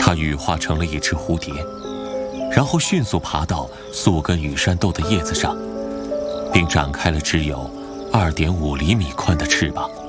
它羽化成了一只蝴蝶，然后迅速爬到宿根羽扇豆的叶子上，并展开了只有2.5厘米宽的翅膀。